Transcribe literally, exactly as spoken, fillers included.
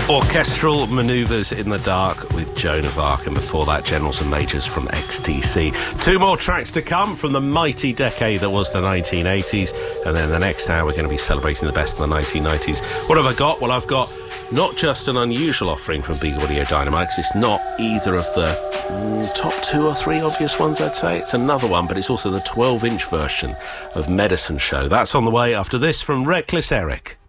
Orchestral Manoeuvres in the Dark with Joan of Arc, and before that, Generals and Majors from X T C. Two more tracks to come from the mighty decade that was the nineteen eighties, and then the next hour we're going to be celebrating the best of the nineteen nineties. What have I got? Well, I've got not just an unusual offering from Big Audio Dynamite, because it's not either of the mm, top two or three obvious ones, I'd say. It's another one, but it's also the twelve-inch version of Medicine Show. That's on the way after this from Reckless Eric.